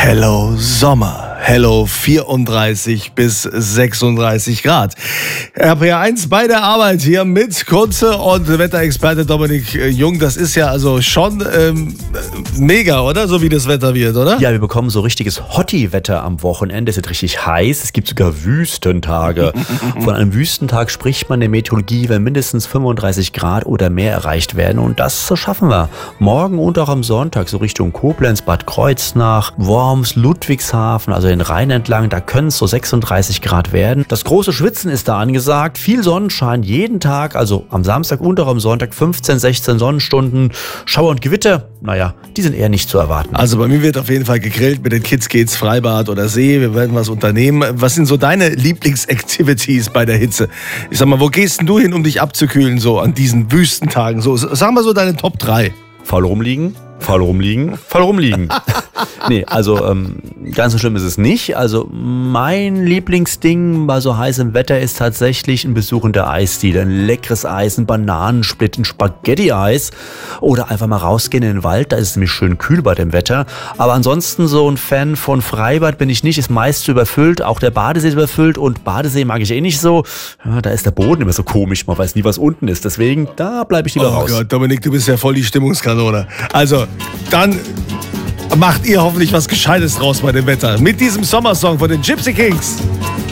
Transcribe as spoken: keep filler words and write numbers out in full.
Hello Sommer. Hello vierunddreißig bis sechsunddreißig Grad. R P R eins bei der Arbeit hier mit Kunze und Wetterexperte Dominik Jung. Das ist ja also schon ähm, mega, oder? So wie das Wetter wird, oder? Ja, wir bekommen so richtiges Hottie-Wetter am Wochenende. Es wird richtig heiß. Es gibt sogar Wüstentage. Von einem Wüstentag spricht man in der Meteorologie, wenn mindestens fünfunddreißig Grad oder mehr erreicht werden. Und das schaffen wir. Morgen und auch am Sonntag so Richtung Koblenz, Bad Kreuznach, Worms, Ludwigshafen, also den Rhein entlang, da können es so sechsunddreißig Grad werden. Das große Schwitzen ist da angesagt. Viel Sonnenschein jeden Tag, also am Samstag und auch am Sonntag fünfzehn, sechzehn Sonnenstunden. Schauer und Gewitter, naja, die sind eher nicht zu erwarten. Also bei mir wird auf jeden Fall gegrillt. Mit den Kids geht's Freibad oder See. Wir werden was unternehmen. Was sind so deine Lieblingsactivities bei der Hitze? Ich sag mal, wo gehst denn du hin, um dich abzukühlen, so an diesen Wüstentagen? So, sag mal so deine Top drei. Faul rumliegen, faul rumliegen, faul rumliegen. Nee, also ähm, ganz so schlimm ist es nicht. Also mein Lieblingsding bei so heißem Wetter ist tatsächlich ein Besuch in der Eisdiele. Ein leckeres Eis, ein Bananensplit, ein Spaghetti-Eis. Oder einfach mal rausgehen in den Wald, da ist es nämlich schön kühl bei dem Wetter. Aber ansonsten so ein Fan von Freibad bin ich nicht, ist meist überfüllt. Auch der Badesee ist überfüllt und Badesee mag ich eh nicht so. Ja, da ist der Boden immer so komisch, man weiß nie, was unten ist. Deswegen, da bleibe ich lieber oh raus. Oh Gott, Dominik, du bist ja voll die Stimmungskanone. Also, dann macht ihr hoffentlich was Gescheites draus bei dem Wetter. Mit diesem Sommersong von den Gypsy Kings.